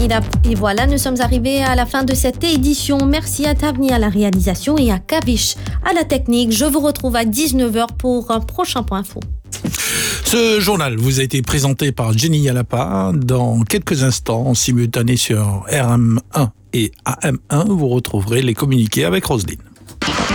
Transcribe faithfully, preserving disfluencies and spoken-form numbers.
Et voilà, nous sommes arrivés à la fin de cette édition. Merci à Tavni à la réalisation et à Kavish à la technique. Je vous retrouve à dix-neuf heures pour un prochain point info. Ce journal vous a été présenté par Jenny Yalapa. Dans quelques instants, en simultané sur R M un et A M un, vous retrouverez les communiqués avec Roselyne.